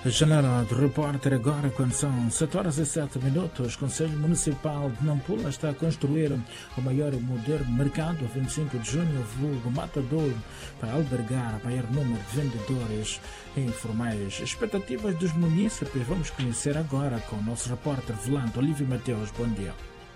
Janela de repórter agora quando são 7 horas e 7 minutos. O Conselho Municipal de Nampula está a construir o maior e moderno mercado a 25 de junho, vulgo Matadouro, para albergar o maior número de vendedores informais. Expectativas dos munícipes vamos conhecer agora com o nosso repórter volante Olívio Mateus. Bom dia.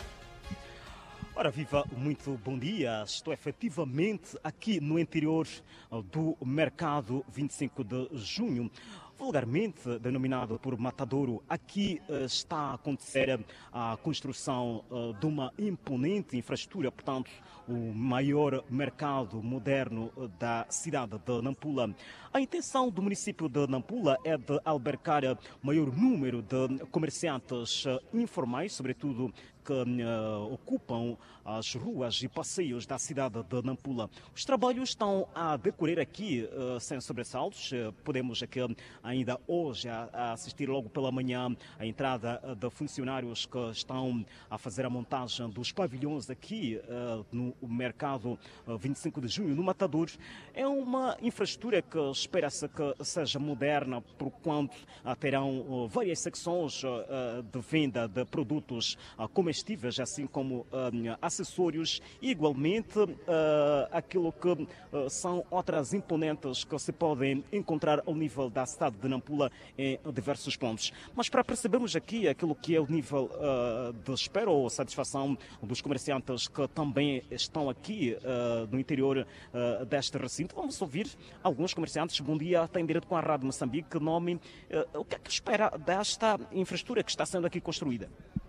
Ora viva, muito bom dia. Estou efetivamente aqui no interior do mercado 25 de junho, vulgarmente denominado por Matadouro. Aqui está a acontecer a construção de uma imponente infraestrutura, portanto, o maior mercado moderno da cidade de Nampula. A intenção do município de Nampula é de albergar o maior número de comerciantes informais, sobretudo que ocupam as ruas e passeios da cidade de Nampula. Os trabalhos estão a decorrer aqui sem sobressaltos. Podemos aqui ainda hoje assistir logo pela manhã a entrada de funcionários que estão a fazer a montagem dos pavilhões aqui no mercado 25 de junho, no Matadouro. É uma infraestrutura que espera-se que seja moderna, porquanto terão várias secções de venda de produtos comestíveis, assim como acessórios, e igualmente aquilo que são outras imponentes que se podem encontrar ao nível da cidade de Nampula em diversos pontos. Mas para percebermos aqui aquilo que é o nível de espera ou satisfação dos comerciantes que também estão aqui no interior deste recinto, vamos ouvir alguns comerciantes. Bom dia, tem direito com a Rádio Moçambique. Nome, o que é que espera desta infraestrutura que está sendo aqui construída?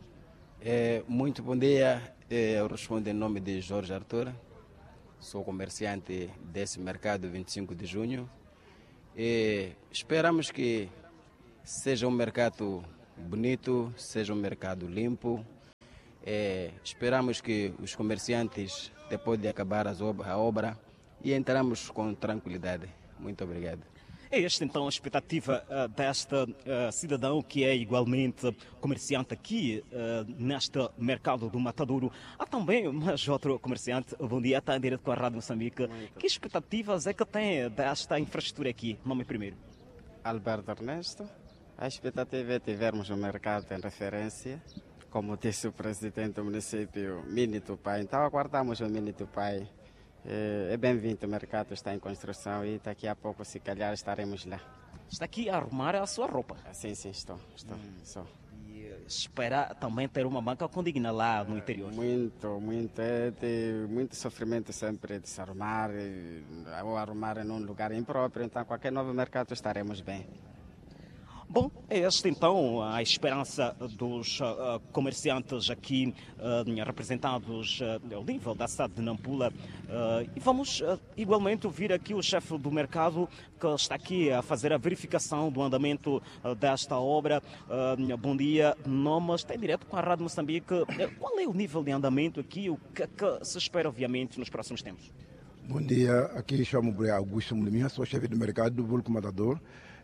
Muito bom dia, eu respondo em nome de Jorge Arthur, sou comerciante desse mercado 25 de junho. Esperamos que seja um mercado bonito, seja um mercado limpo. Esperamos que os comerciantes, depois de acabar a obra, e entramos com tranquilidade. Muito obrigado. É esta então a expectativa desta cidadão que é igualmente comerciante aqui neste mercado do Matadouro. Há também mais outro comerciante. Bom dia, está em direto com a Rádio Moçambique. Que expectativas é que tem desta infraestrutura aqui? Nome primeiro. Alberto Ernesto. A expectativa é tivermos um mercado em referência, como disse o presidente do município, Mini Tupai. Então aguardamos o Mini Tupai. É bem-vindo, o mercado está em construção e daqui a pouco, se calhar, estaremos lá. Está aqui a arrumar a sua roupa? Sim, estou. E espera também ter uma banca condigna lá no interior? Muito. É de muito sofrimento sempre de se arrumar, ou arrumar num lugar impróprio, então qualquer novo mercado estaremos bem. Bom, é esta então a esperança dos comerciantes aqui representados ao nível da cidade de Nampula. E vamos igualmente ouvir aqui o chefe do mercado que está aqui a fazer a verificação do andamento desta obra. Bom dia, Nomas, está em direto com a Rádio Moçambique. Qual é o nível de aqui? O que se espera, obviamente, nos próximos tempos? Bom dia, aqui chamo-me Augusto Muliminha, sou chefe do mercado do Vulco Matador.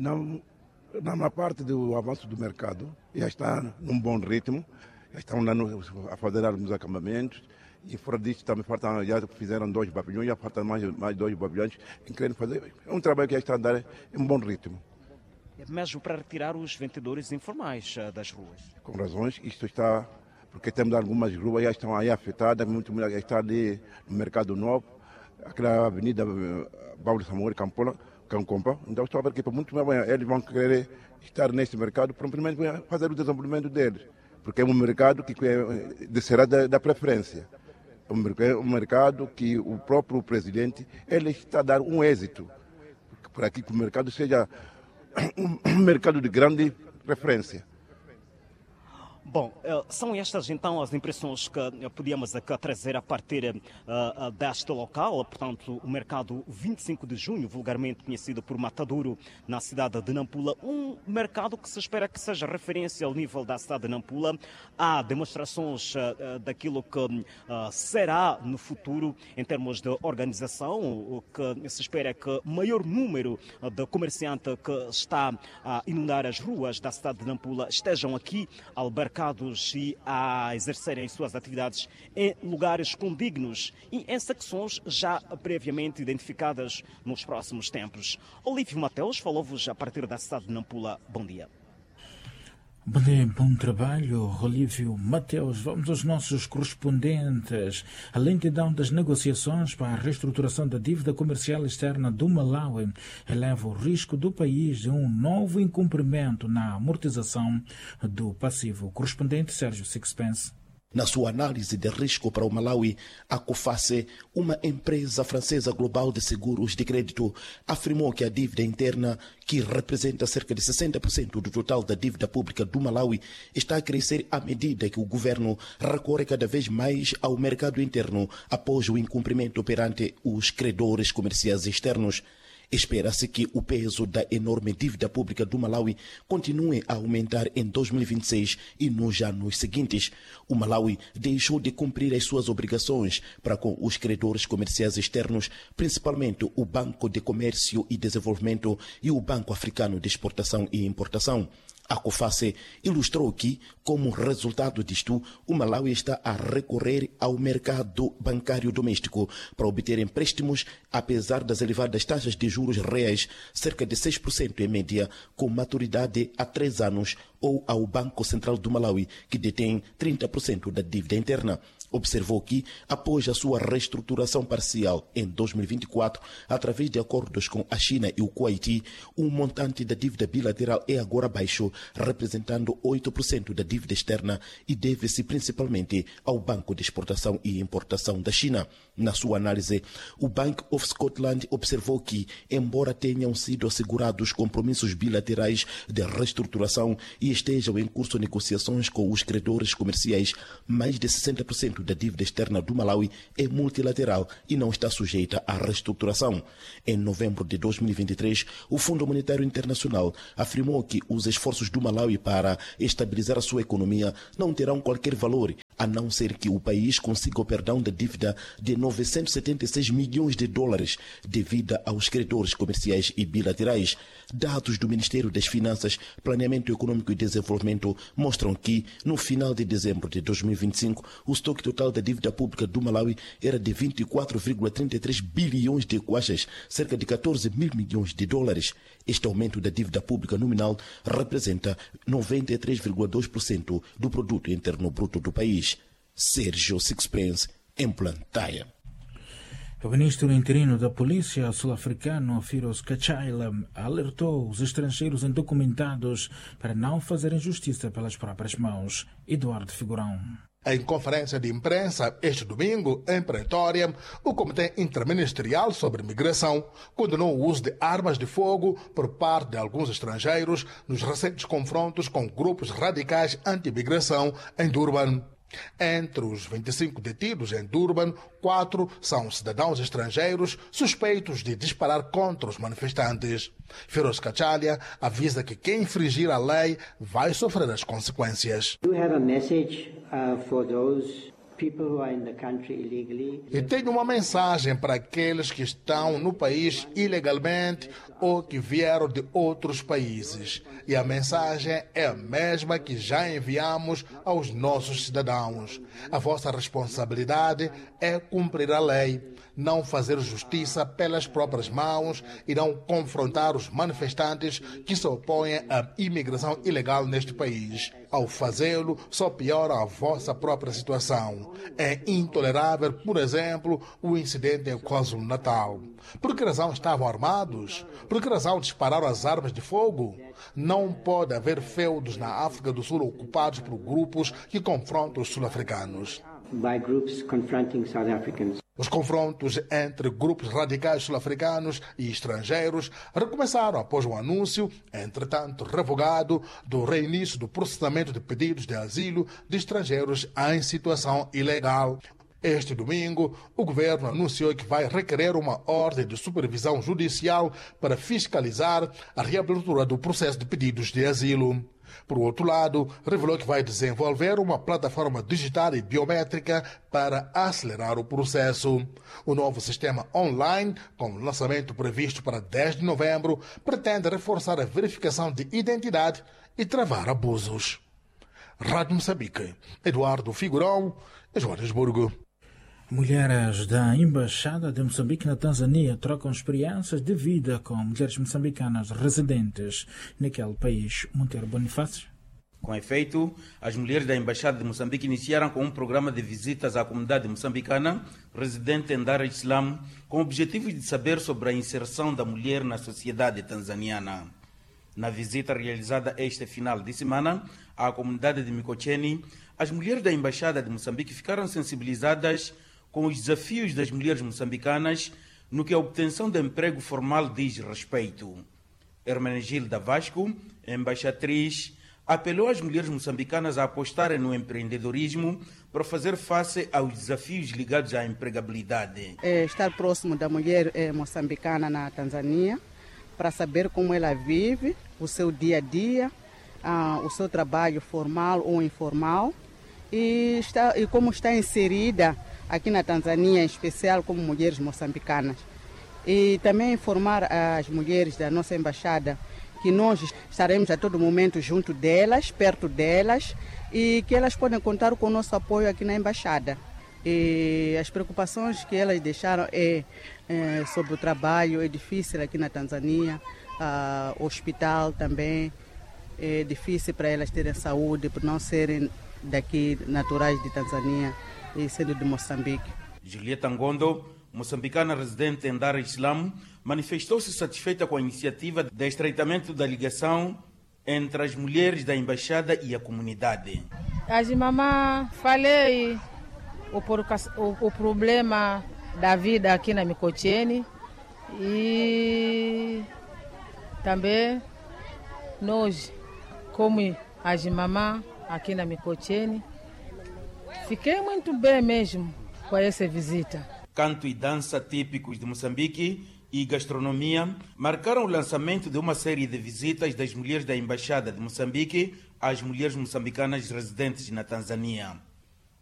Na parte do avanço do mercado, já está num bom ritmo, já estão lá a fazer alguns acampamentos, e fora disso também já fizeram 2 pavilhões, já faltam mais 2 pavilhões, e querem fazer, é um trabalho que já está a dar em um bom ritmo. É mesmo para retirar os vendedores informais das ruas? Com razões, isto está, porque temos algumas ruas que já estão aí afetadas, muito já está ali no Mercado Novo, aquela avenida Paulo Samuel Campola, então estou a ver que muito bem, eles vão querer estar nesse mercado para primeiro fazer o desenvolvimento deles, porque é um mercado que será da preferência. É um mercado que o próprio presidente ele está a dar um êxito para que o mercado seja um mercado de grande referência. Bom, são estas então as impressões que podíamos aqui trazer a partir deste local, portanto, o mercado 25 de junho, vulgarmente conhecido por Matadouro, na cidade de Nampula. Um mercado que se espera que seja referência ao nível da cidade de Nampula. Há demonstrações daquilo que será no futuro em termos de organização. O que se espera é que o maior número de comerciantes que está a inundar as ruas da cidade de Nampula estejam aqui a albergar supermercados e a exercerem as suas atividades em lugares condignos e em secções já previamente identificadas nos próximos tempos. Olívio Mateus falou-vos a partir da cidade de Nampula. Bom dia. Bom dia, bom trabalho, Olívio Mateus. Vamos aos nossos correspondentes. A lentidão das negociações para a reestruturação da dívida comercial externa do Malawi eleva o risco do país de um novo incumprimento na amortização do passivo. Correspondente Sérgio Sixpence. Na sua análise de risco para o Malawi, a Coface, uma empresa francesa global de seguros de crédito, afirmou que a dívida interna, que representa cerca de 60% do total da dívida pública do Malawi, está a crescer à medida que o governo recorre cada vez mais ao mercado interno após o incumprimento perante os credores comerciais externos. Espera-se que o peso da enorme dívida pública do Malawi continue a aumentar em 2026 e nos anos seguintes. O Malawi deixou de cumprir as suas obrigações para com os credores comerciais externos, principalmente o Banco de Comércio e Desenvolvimento e o Banco Africano de Exportação e Importação. A Coface ilustrou que, como resultado disto, o Malawi está a recorrer ao mercado bancário doméstico para obter empréstimos, apesar das elevadas taxas de juros reais, cerca de 6% em média, com maturidade a 3 anos, ou ao Banco Central do Malawi, que detém 30% da dívida interna. Observou que, após a sua reestruturação parcial em 2024, através de acordos com a China e o Kuwait, o montante da dívida bilateral é agora baixo, representando 8% da dívida externa e deve-se principalmente ao Banco de Exportação e Importação da China. Na sua análise, o Bank of Scotland observou que, embora tenham sido assegurados compromissos bilaterais de reestruturação e estejam em curso negociações com os credores comerciais, mais de 60% da dívida externa do Malawi é multilateral e não está sujeita à reestruturação. Em novembro de 2023, o Fundo Monetário Internacional afirmou que os esforços do Malawi para estabilizar a sua economia não terão qualquer valor, a não ser que o país consiga o perdão da dívida de 976 milhões de dólares devida aos credores comerciais e bilaterais. Dados do Ministério das Finanças, Planeamento Econômico e Desenvolvimento mostram que, no final de dezembro de 2025, o estoque total da dívida pública do Malawi era de 24,33 bilhões de kwacha, cerca de 14 mil milhões de dólares. Este aumento da dívida pública nominal representa 93,2% do produto interno bruto do país. Sérgio Sixpence, em Blantyre. O ministro interino da Polícia sul-africano, Firoz Kachaila, alertou os estrangeiros indocumentados para não fazerem justiça pelas próprias mãos. Eduardo Figurão. Em conferência de imprensa este domingo, em Pretória, o Comitê Interministerial sobre Migração condenou o uso de armas de fogo por parte de alguns estrangeiros nos recentes confrontos com grupos radicais anti-migração em Durban. Entre os 25 detidos em Durban, 4 são cidadãos estrangeiros suspeitos de disparar contra os manifestantes. Firoz Kachaila avisa que quem infringir a lei vai sofrer as consequências. E tenho uma mensagem para aqueles que estão no país ilegalmente ou que vieram de outros países. E a mensagem é a mesma que já enviamos aos nossos cidadãos. A vossa responsabilidade é cumprir a lei, não fazer justiça pelas próprias mãos e não confrontar os manifestantes que se opõem à imigração ilegal neste país. Ao fazê-lo, só piora a vossa própria situação. É intolerável, por exemplo, o incidente em KwaZulu-Natal. Por que razão estavam armados? Por que razão dispararam as armas de fogo? Não pode haver feudos na África do Sul ocupados por grupos que confrontam os sul-africanos. Os confrontos entre grupos radicais sul-africanos e estrangeiros recomeçaram após o anúncio, entretanto revogado, do reinício do processamento de pedidos de asilo de estrangeiros em situação ilegal. Este domingo, o governo anunciou que vai requerer uma ordem de supervisão judicial para fiscalizar a reabertura do processo de pedidos de asilo. Por outro lado, revelou que vai desenvolver uma plataforma digital e biométrica para acelerar o processo. O novo sistema online, com lançamento previsto para 10 de novembro, pretende reforçar a verificação de identidade e travar abusos. Rádio Moçambique. Eduardo Figurão, Joanesburgo. Mulheres da Embaixada de Moçambique na Tanzânia trocam experiências de vida com mulheres moçambicanas residentes naquele país. Monteiro Bonifácio. Com efeito, as mulheres da Embaixada de Moçambique iniciaram com um programa de visitas à comunidade moçambicana residente em Dar es Salaam, com o objetivo de saber sobre a inserção da mulher na sociedade tanzaniana. Na visita realizada este final de semana à comunidade de Mikocheni, as mulheres da Embaixada de Moçambique ficaram sensibilizadas com os desafios das mulheres moçambicanas no que a obtenção de emprego formal diz respeito. Hermenegilda Vasco, embaixatriz, apelou às mulheres moçambicanas a apostarem no empreendedorismo para fazer face aos desafios ligados à empregabilidade. Estar próximo da mulher moçambicana na Tanzânia, para saber como ela vive, o seu dia a dia, o seu trabalho formal ou informal, e como está inserida aqui na Tanzânia, em especial como mulheres moçambicanas. E também informar as mulheres da nossa embaixada que nós estaremos a todo momento junto delas, perto delas, e que elas podem contar com o nosso apoio aqui na embaixada. E as preocupações que elas deixaram sobre o trabalho, é difícil aqui na Tanzânia, o hospital também, é difícil para elas terem saúde, por não serem daqui naturais de Tanzânia e sendo de Moçambique. Julieta Ngondo, moçambicana residente em Dar es Salaam, manifestou-se satisfeita com a iniciativa de estreitamento da ligação entre as mulheres da embaixada e a comunidade. As mamãe falei o problema da vida aqui na Mikocheni e também nós, como as mamãe aqui na Mikocheni, fiquei muito bem mesmo com essa visita. Canto e dança típicos de Moçambique e gastronomia marcaram o lançamento de uma série de visitas das mulheres da Embaixada de Moçambique às mulheres moçambicanas residentes na Tanzânia.